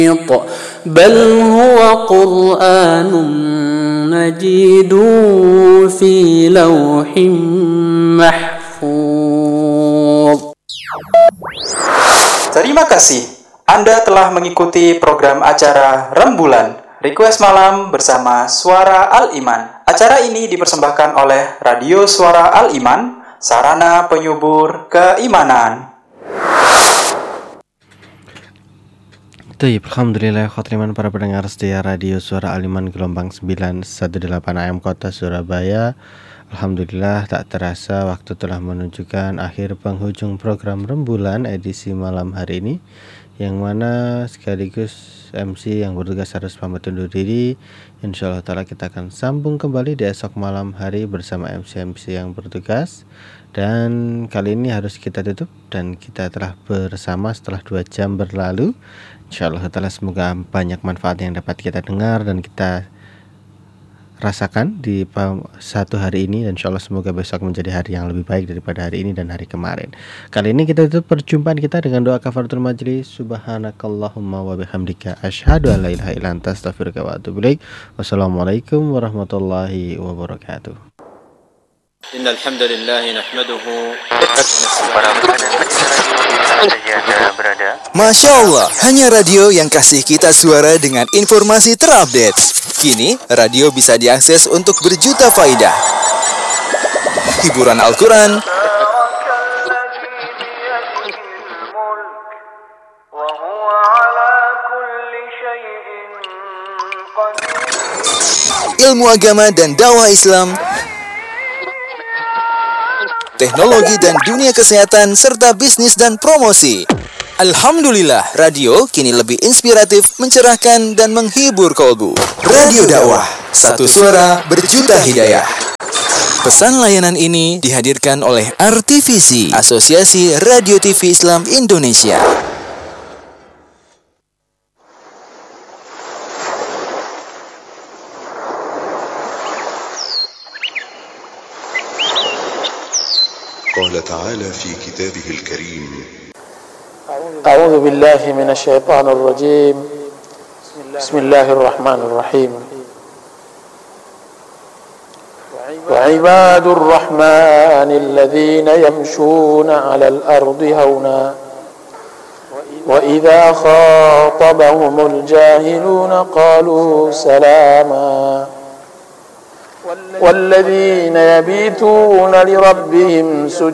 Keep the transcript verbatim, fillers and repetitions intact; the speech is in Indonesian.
بل هو قرآن مجيد في لوح محفوظ. Terima kasih Anda telah mengikuti program acara Rembulan Request Malam bersama Suara Al-Iman. Acara ini dipersembahkan oleh Radio Suara Al-Iman, sarana penyubur keimanan. Baik, alhamdulillah khotriman para pendengar setia Radio Suara Al-Iman gelombang sembilan satu delapan A M Kota Surabaya. Alhamdulillah tak terasa waktu telah menunjukkan akhir penghujung program Rembulan edisi malam hari ini, yang mana sekaligus M C yang bertugas harus pamit undur diri. Insyaallah ta'ala kita akan sambung kembali di esok malam hari bersama M C-M C yang bertugas. Dan kali ini harus kita tutup dan kita telah bersama setelah dua jam berlalu. Insyaallah ta'ala semoga banyak manfaat yang dapat kita dengar dan kita rasakan di satu hari ini, dan insyaallah semoga besok menjadi hari yang lebih baik daripada hari ini dan hari kemarin. Kali ini kita tutup perjumpaan kita dengan doa kafaratul majlis. Subhanakallahumma wa bihamdika asyhadu an la ilaha illa anta astaghfiruka wa atubu ilaik. Wassalamualaikum warahmatullahi wabarakatuh. Innal hamdalillah nahmaduhu. Masya Allah, hanya radio yang kasih kita suara dengan informasi terupdate. Kini, radio bisa diakses untuk berjuta faidah. Hiburan Al-Quran, ilmu agama dan dakwah Islam, teknologi dan dunia kesehatan, serta bisnis dan promosi. Alhamdulillah, radio kini lebih inspiratif, mencerahkan, dan menghibur kolbu. Radio dakwah, satu suara berjuta hidayah. Pesan layanan ini dihadirkan oleh R T V C, Asosiasi Radio T V Islam Indonesia. قال تعالى في كتابه الكريم: أعوذ بالله من الشيطان الرجيم. بسم الله الرحمن الرحيم. وعباد الرحمن الذين يمشون على الأرض هونا وإذا خاطبهم الجاهلون قالوا سلاما والذين يبيتون لربهم سجدا